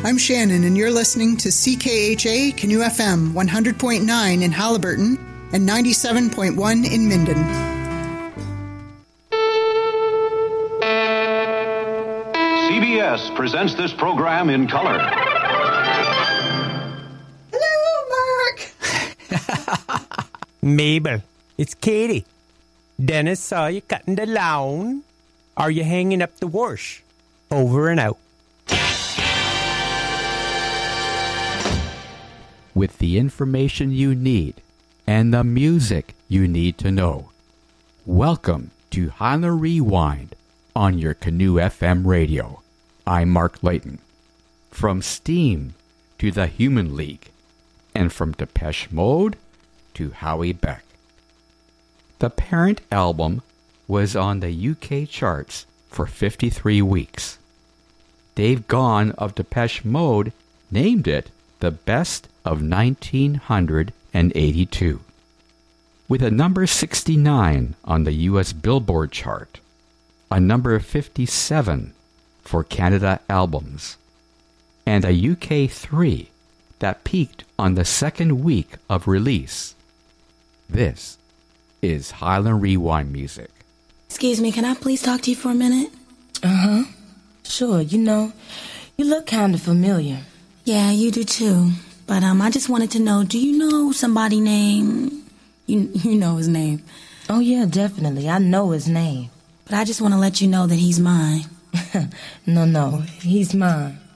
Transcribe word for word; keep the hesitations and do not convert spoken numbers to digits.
I'm Shannon, and you're listening to C K H A Canoe F M one hundred point nine in Halliburton and ninety-seven point one in Minden. C B S presents this program in color. Hello, Mark. Mabel, it's Katie. Dennis saw you cutting the lawn. Are you hanging up the wash? Over and out. With the information you need and the music you need to know. Welcome to Highland Rewind on your Canoe F M radio. I'm Mark Layton. From Steam to the Human League, and from Depeche Mode to Howie Beck. The Parent album was on the U K charts for fifty-three weeks. Dave Gaughan of Depeche Mode named it the best of nineteen eighty-two. With a number sixty-nine on the U S Billboard chart, a number fifty-seven for Canada albums, and a U K three that peaked on the second week of release. This is Highland Rewind music. Excuse me, can I please talk to you for a minute? Uh-huh. Sure, you know, you look kind of familiar. Yeah, you do too. But um, I just wanted to know, do you know somebody named... You, you know his name. Oh, yeah, definitely. I know his name. But I just want to let you know that he's mine. no, no, he's mine.